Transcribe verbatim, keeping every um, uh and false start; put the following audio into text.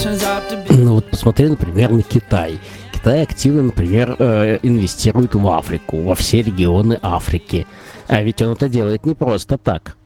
Ну вот посмотри, например, на Китай. Китай активно, например, э, инвестирует в Африку, во все регионы Африки. А ведь он это делает не просто так.